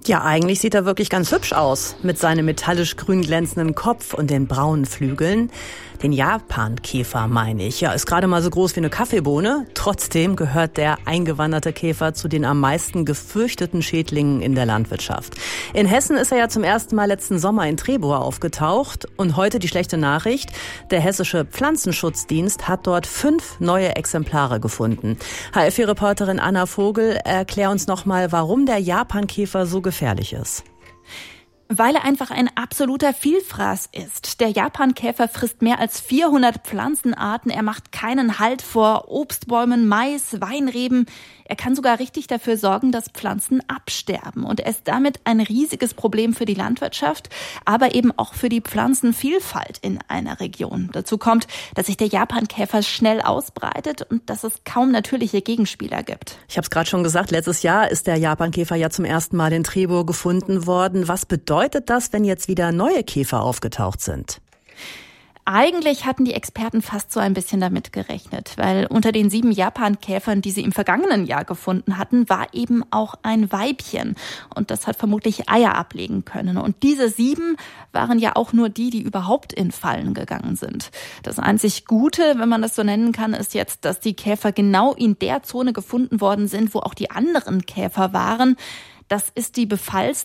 Ja, eigentlich sieht er wirklich ganz hübsch aus. Mit seinem metallisch grün glänzenden Kopf und den braunen Flügeln. Den Japankäfer meine ich. Ja, ist gerade mal so groß wie eine Kaffeebohne. Trotzdem gehört der eingewanderte Käfer zu den am meisten gefürchteten Schädlingen in der Landwirtschaft. In Hessen ist er ja zum ersten Mal letzten Sommer in Trebower aufgetaucht. Und heute die schlechte Nachricht. Der hessische Pflanzenschutzdienst hat dort 5 neue Exemplare gefunden. HF4-Reporterin Anna Vogel, erklär uns nochmal, warum der Japankäfer so gefährlich ist. Weil er einfach ein absoluter Vielfraß ist. Der Japankäfer frisst mehr als 400 Pflanzenarten. Er macht keinen Halt vor Obstbäumen, Mais, Weinreben. Er kann sogar richtig dafür sorgen, dass Pflanzen absterben. Und er ist damit ein riesiges Problem für die Landwirtschaft, aber eben auch für die Pflanzenvielfalt in einer Region. Dazu kommt, dass sich der Japankäfer schnell ausbreitet und dass es kaum natürliche Gegenspieler gibt. Ich habe es gerade schon gesagt, letztes Jahr ist der Japankäfer ja zum ersten Mal in Trebower gefunden worden. Was bedeutet das, wenn jetzt wieder neue Käfer aufgetaucht sind? Eigentlich hatten die Experten fast so ein bisschen damit gerechnet, weil unter den 7 Japankäfern, die sie im vergangenen Jahr gefunden hatten, war eben auch ein Weibchen. Und das hat vermutlich Eier ablegen können. Und diese 7 waren ja auch nur die überhaupt in Fallen gegangen sind. Das einzig Gute, wenn man das so nennen kann, ist jetzt, dass die Käfer genau in der Zone gefunden worden sind, wo auch die anderen Käfer waren. Das ist die Befallszone